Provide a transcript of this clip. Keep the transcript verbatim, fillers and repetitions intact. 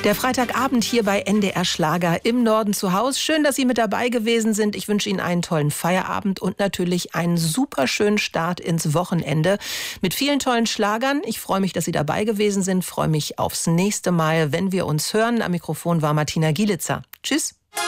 Der Freitagabend hier bei N D R Schlager im Norden zu Hause. Schön, dass Sie mit dabei gewesen sind. Ich wünsche Ihnen einen tollen Feierabend und natürlich einen super schönen Start ins Wochenende mit vielen tollen Schlagern. Ich freue mich, dass Sie dabei gewesen sind. Freue mich aufs nächste Mal, wenn wir uns hören. Am Mikrofon war Martina Gielitzer. Tschüss.